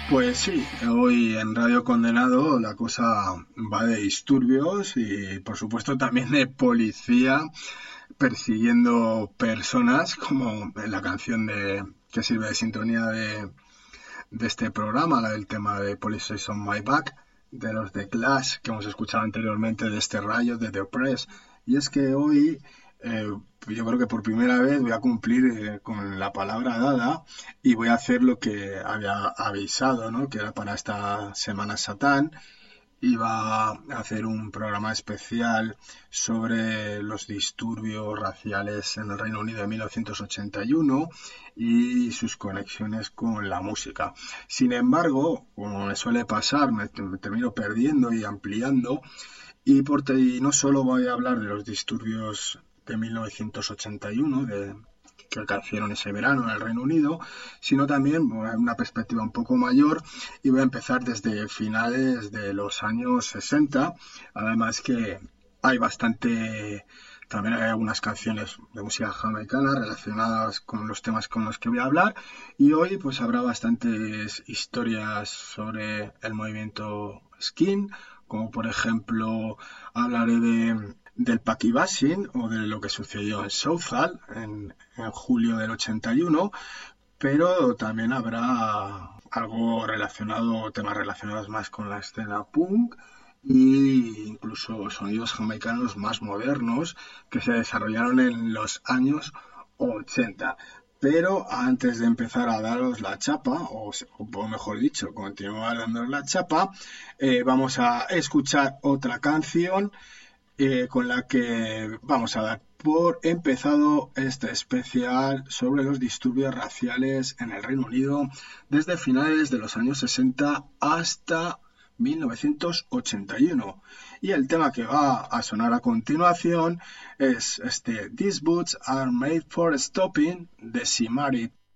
Pues sí, hoy en Radio Condenado la cosa va de disturbios y por supuesto también de policía persiguiendo personas, como en la canción que sirve de sintonía de este programa, la del tema de Police is on My Back, de los de Clash, que hemos escuchado anteriormente, de este Rayo, de The Oppressed. Y es que hoy, yo creo que por primera vez voy a cumplir con la palabra dada y voy a hacer lo que había avisado, ¿no? Que era para esta Semana Satán. Iba a hacer un programa especial sobre los disturbios raciales en el Reino Unido de 1981 y sus conexiones con la música. Sin embargo, como me suele pasar, me termino perdiendo y ampliando y no solo voy a hablar de los disturbios de 1981, que acaecieron ese verano en el Reino Unido, sino también una perspectiva un poco mayor y voy a empezar desde finales de los años 60, además que también hay algunas canciones de música jamaicana relacionadas con los temas con los que voy a hablar y hoy pues habrá bastantes historias sobre el movimiento Skin, como por ejemplo hablaré del Paquibashing o de lo que sucedió en Southall en julio del 81, pero también habrá temas relacionados más con la escena punk e incluso sonidos jamaicanos más modernos que se desarrollaron en los años 80. Pero antes de empezar a daros la chapa, o mejor dicho, continuar dándoos la chapa, vamos a escuchar otra canción con la que vamos a dar por empezado este especial sobre los disturbios raciales en el Reino Unido desde finales de los años 60 hasta 1981. Y el tema que va a sonar a continuación es These Boots Are Made for Stopping de She Married